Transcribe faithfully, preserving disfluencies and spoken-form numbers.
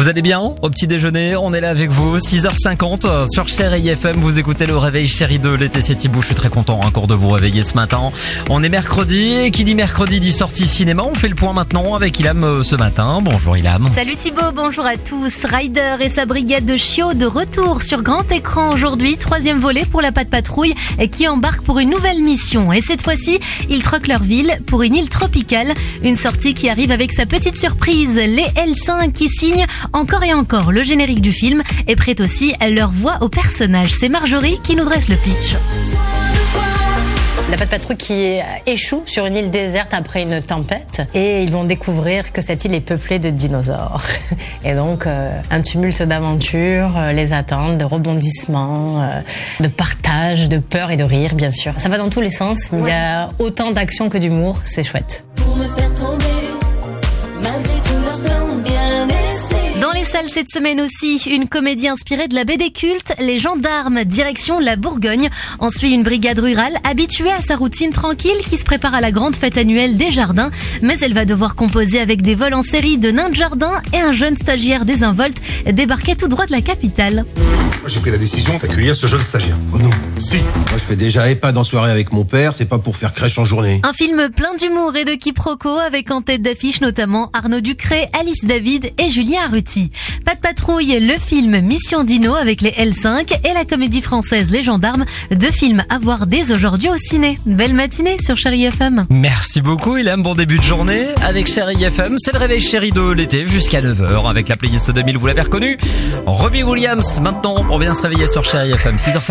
Vous allez bien au petit déjeuner? On est là avec vous, six heures cinquante sur Chérie F M. Vous écoutez le réveil Chérie deux. L'été c'est Thibaut, je suis très content encore de vous réveiller ce matin. On est mercredi et qui dit mercredi dit sortie cinéma. On fait le point maintenant avec Ilham ce matin. Bonjour Ilham. Salut Thibaut, bonjour à tous. Ryder et sa brigade de chiots de retour sur grand écran aujourd'hui. Troisième volet pour la Patte Patrouille qui embarque pour une nouvelle mission. Et cette fois-ci, ils troquent leur ville pour une île tropicale. Une sortie qui arrive avec sa petite surprise. Les L cinq qui signent encore et encore le générique du film et prêtent aussi leur voix aux personnages. C'est Marjorie qui nous dresse le pitch. La Patte Patrouille qui échoue sur une île déserte après une tempête et ils vont découvrir que cette île est peuplée de dinosaures. Et donc euh, un tumulte d'aventures euh, les attend, de rebondissements, euh, de partage, de peur et de rire bien sûr. Ça va dans tous les sens, mais il y a autant d'action que d'humour, c'est chouette. Pour me faire tomber, malgré tout leur plan bien essayé. Dans les salles cette semaine aussi, une comédie inspirée de la B D culte Les Gendarmes, direction la Bourgogne. On suit une brigade rurale habituée à sa routine tranquille qui se prépare à la grande fête annuelle des jardins. Mais elle va devoir composer avec des vols en série de nains de jardin et un jeune stagiaire désinvolte débarqué tout droit de la capitale. Moi j'ai pris la décision d'accueillir ce jeune stagiaire. Oh non. Si. Moi je fais déjà EHPAD en soirée avec mon père, c'est pas pour faire crèche en journée. Un film plein d'humour et de quiproquos avec en tête d'affiche notamment Arnaud Ducré, Alice David et Julien Arruti. Patte Patrouille, le film Mission Dino avec les L cinq et la comédie française Les Gendarmes, deux films à voir dès aujourd'hui au ciné. Belle matinée sur Chérie F M. Merci beaucoup Ilham, bon début de journée avec Chérie F M. C'est le réveil Chérie de l'été jusqu'à neuf heures avec la playlist deux mille, vous l'avez reconnu. Robbie Williams maintenant pour bien se réveiller sur Chérie F M, six heures cinquante.